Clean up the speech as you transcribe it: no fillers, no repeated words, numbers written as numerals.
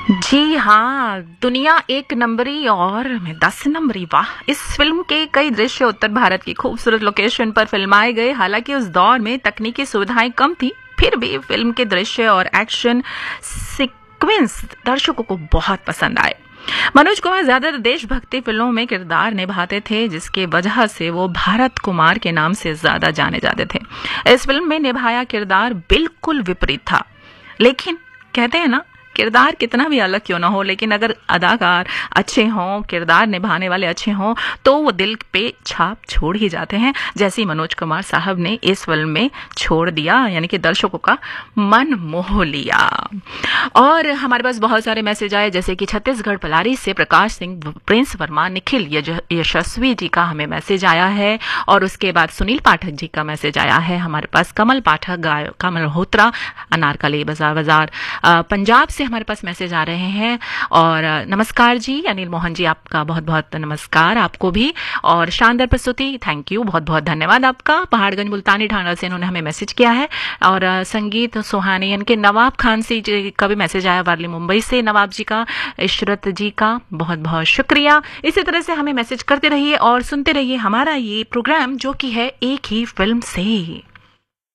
जी हाँ, दुनिया एक नंबरी और मैं 10 नंबरी। वाह! इस फिल्म के कई दृश्य उत्तर भारत की खूबसूरत लोकेशन पर फिल्माए गए। हालांकि उस दौर में तकनीकी सुविधाएं कम थी, फिर भी फिल्म के दृश्य और एक्शन सीक्वेंस दर्शकों को बहुत पसंद आए। मनोज कुमार ज्यादातर देशभक्ति फिल्मों में किरदार निभाते थे, जिसके वजह से वो भारत कुमार के नाम से ज्यादा जाने जाते थे। इस फिल्म में निभाया किरदार बिल्कुल विपरीत था, लेकिन कहते हैं ना, किरदार कितना भी अलग क्यों ना हो, लेकिन अगर अदाकार अच्छे हों, किरदार निभाने वाले अच्छे हों, तो वो दिल पे छाप छोड़ ही जाते हैं, जैसे मनोज कुमार साहब ने इस फिल्म में छोड़ दिया, यानी कि दर्शकों का मन मोह लिया। और हमारे पास बहुत सारे मैसेज आए, जैसे कि छत्तीसगढ़ पलारी से प्रकाश सिंह, प्रिंस वर्मा, निखिल यशस्वी जी का हमें मैसेज आया है, और उसके बाद सुनील पाठक जी का मैसेज आया है। हमारे पास कमल पाठक, कमल मल्होत्रा, अनारकली बाजार पंजाब से हमारे पास मैसेज आ रहे हैं। और नमस्कार जी, अनिल मोहन जी, आपका बहुत बहुत नमस्कार आपको भी। और शानदार प्रस्तुति, थैंक यू, बहुत बहुत धन्यवाद आपका। पहाड़गंज मुल्तानी ढांढा से इन्होंने हमें मैसेज किया है। और संगीत सुहानी, यानी कि नवाब खान से का भी मैसेज आया, वारली मुंबई से। नवाब जी का, इशरत जी का बहुत बहुत शुक्रिया। इसी तरह से हमें मैसेज करते रहिए और सुनते रहिए हमारा ये प्रोग्राम, जो कि है एक ही फिल्म से।